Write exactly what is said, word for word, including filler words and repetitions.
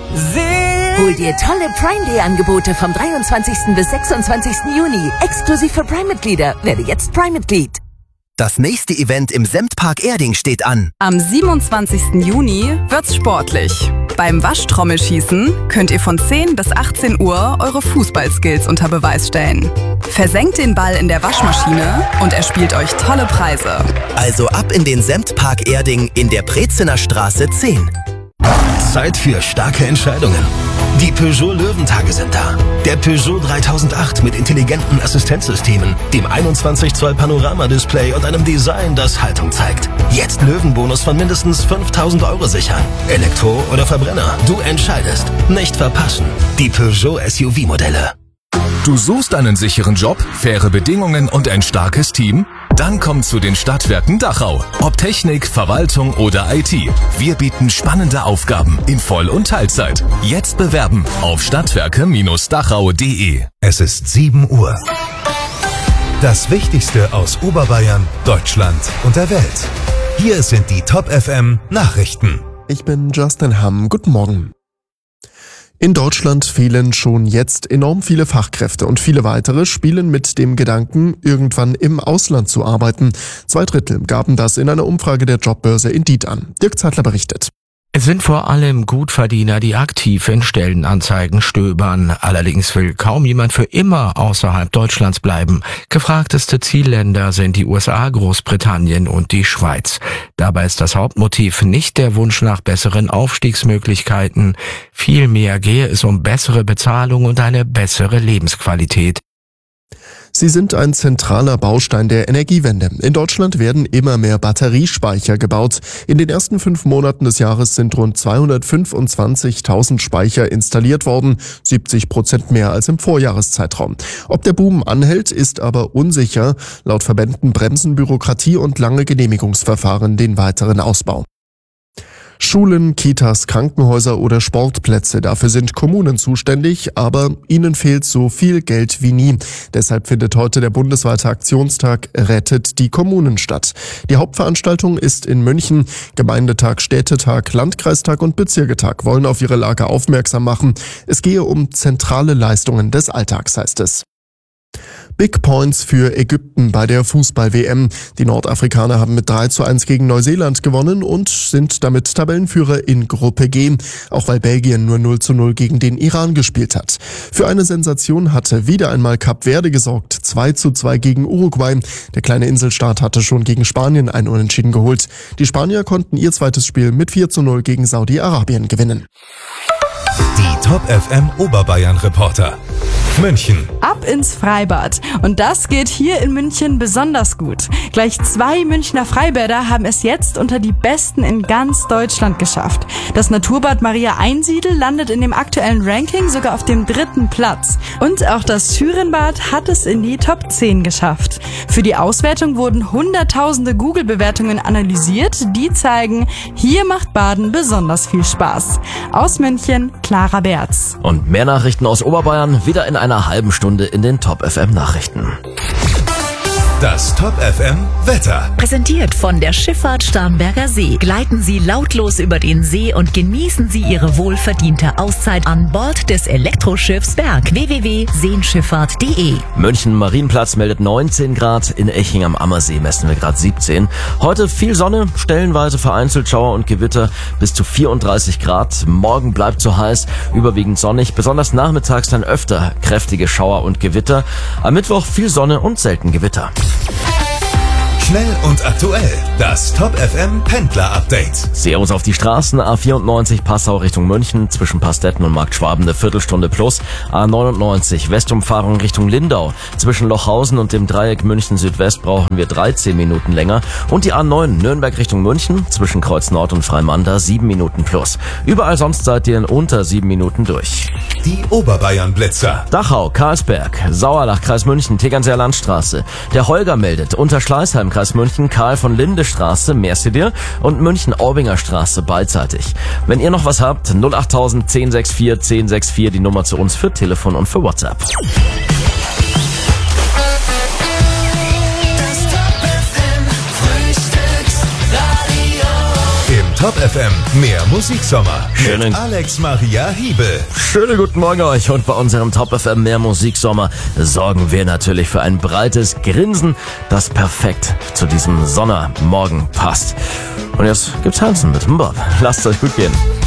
Hol dir tolle Prime Day Angebote vom dreiundzwanzigsten bis sechsundzwanzigsten Juni. Exklusiv für Prime-Mitglieder. Werde jetzt Prime-Mitglied. Das nächste Event im Semtpark Erding steht an. Am siebenundzwanzigsten Juni wird's sportlich. Beim Waschtrommelschießen könnt ihr von zehn bis achtzehn Uhr eure Fußballskills unter Beweis stellen. Versenkt den Ball in der Waschmaschine und erspielt euch tolle Preise. Also ab in den Semtpark Erding in der Prezener Straße zehn. Zeit für starke Entscheidungen. Die Peugeot Löwentage sind da. Der Peugeot dreitausendacht mit intelligenten Assistenzsystemen, dem einundzwanzig Zoll Panoramadisplay und einem Design, das Haltung zeigt. Jetzt Löwenbonus von mindestens fünftausend Euro sichern. Elektro oder Verbrenner, du entscheidest. Nicht verpassen. Die Peugeot S U V-Modelle. Du suchst einen sicheren Job, faire Bedingungen und ein starkes Team? Dann komm zu den Stadtwerken Dachau. Ob Technik, Verwaltung oder I T. Wir bieten spannende Aufgaben in Voll- und Teilzeit. Jetzt bewerben auf stadtwerke Dachau punkt de. Es ist sieben Uhr. Das Wichtigste aus Oberbayern, Deutschland und der Welt. Hier sind die Top F M Nachrichten. Ich bin Justin Hamm. Guten Morgen. In Deutschland fehlen schon jetzt enorm viele Fachkräfte und viele weitere spielen mit dem Gedanken, irgendwann im Ausland zu arbeiten. Zwei Drittel gaben das in einer Umfrage der Jobbörse Indeed an. Dirk Zeitler berichtet. Es sind vor allem Gutverdiener, die aktiv in Stellenanzeigen stöbern. Allerdings will kaum jemand für immer außerhalb Deutschlands bleiben. Gefragteste Zielländer sind die U S A, Großbritannien und die Schweiz. Dabei ist das Hauptmotiv nicht der Wunsch nach besseren Aufstiegsmöglichkeiten. Vielmehr gehe es um bessere Bezahlung und eine bessere Lebensqualität. Sie sind ein zentraler Baustein der Energiewende. In Deutschland werden immer mehr Batteriespeicher gebaut. In den ersten fünf Monaten des Jahres sind rund zweihundertfünfundzwanzigtausend Speicher installiert worden, siebzig Prozent mehr als im Vorjahreszeitraum. Ob der Boom anhält, ist aber unsicher. Laut Verbänden bremsen Bürokratie und lange Genehmigungsverfahren den weiteren Ausbau. Schulen, Kitas, Krankenhäuser oder Sportplätze, dafür sind Kommunen zuständig, aber ihnen fehlt so viel Geld wie nie. Deshalb findet heute der bundesweite Aktionstag Rettet die Kommunen statt. Die Hauptveranstaltung ist in München. Gemeindetag, Städtetag, Landkreistag und Bezirketag wollen auf ihre Lage aufmerksam machen. Es gehe um zentrale Leistungen des Alltags, heißt es. Big Points für Ägypten bei der Fußball-W M. Die Nordafrikaner haben mit drei zu eins gegen Neuseeland gewonnen und sind damit Tabellenführer in Gruppe G, auch weil Belgien nur null zu null gegen den Iran gespielt hat. Für eine Sensation hatte wieder einmal Kap Verde gesorgt, zwei zu zwei gegen Uruguay. Der kleine Inselstaat hatte schon gegen Spanien ein Unentschieden geholt. Die Spanier konnten ihr zweites Spiel mit vier zu null gegen Saudi-Arabien gewinnen. Die Top F M Oberbayern Reporter. München. Ab ins Freibad. Und das geht hier in München besonders gut. Gleich zwei Münchner Freibäder haben es jetzt unter die besten in ganz Deutschland geschafft. Das Naturbad Maria Einsiedel landet in dem aktuellen Ranking sogar auf dem dritten Platz. Und auch das Schürenbad hat es in die Top zehn geschafft. Für die Auswertung wurden hunderttausende Google-Bewertungen analysiert, die zeigen, hier macht Baden besonders viel Spaß. Aus München, Clara Berz. Und mehr Nachrichten aus Oberbayern wieder in einer halben Stunde in den Top F M Nachrichten. Das Top F M Wetter. Präsentiert von der Schifffahrt Starnberger See. Gleiten Sie lautlos über den See und genießen Sie Ihre wohlverdiente Auszeit an Bord des Elektroschiffs Berg. w w w punkt seenschifffahrt punkt de. München Marienplatz meldet neunzehn Grad, in Eching am Ammersee messen wir gerade siebzehn. Heute viel Sonne, stellenweise vereinzelt Schauer und Gewitter bis zu vierunddreißig Grad. Morgen bleibt so heiß, überwiegend sonnig, besonders nachmittags dann öfter kräftige Schauer und Gewitter. Am Mittwoch viel Sonne und selten Gewitter. Schnell und aktuell. Das Top F M Pendler Update. Servus auf die Straßen. A vierundneunzig Passau Richtung München. Zwischen Pastetten und Markt Schwaben eine Viertelstunde plus. A neunundneunzig Westumfahrung Richtung Lindau. Zwischen Lochhausen und dem Dreieck München Südwest brauchen wir dreizehn Minuten länger. Und die A neun Nürnberg Richtung München. Zwischen Kreuz Nord und Freimanda sieben Minuten plus. Überall sonst seid ihr in unter sieben Minuten durch. Die Oberbayern Blitzer. Dachau, Karlsberg, Sauerlach, Kreis München, Tegernseer Landstraße. Der Holger meldet unter Schleißheim, Kreis München, Karl von Linde Straße, Mercedes und München-Aubinger Straße beidseitig. Wenn ihr noch was habt, null achttausend zehn sechs vier zehn sechs vier die Nummer zu uns für Telefon und für WhatsApp. Im Top F M, mehr Musiksommer Schönen- mit Alex Maria Hiebel. Schönen guten Morgen euch und bei unserem Top F M mehr Musiksommer sorgen wir natürlich für ein breites Grinsen, das perfekt zu diesem Sommermorgen passt. Und jetzt gibt's Tanzen mit dem Bob. Lasst es euch gut gehen.